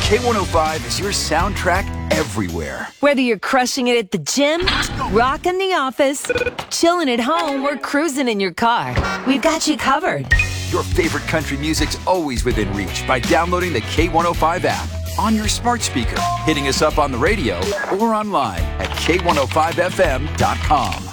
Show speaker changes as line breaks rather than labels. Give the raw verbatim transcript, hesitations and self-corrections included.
K one oh five is your soundtrack everywhere.
Whether you're crushing it at the gym, rocking the office, chilling at home, or cruising in your car, we've got you covered.
Your favorite country music's always within reach by downloading the K one oh five app on your smart speaker, hitting us up on the radio, or online at K one oh five F M dot com.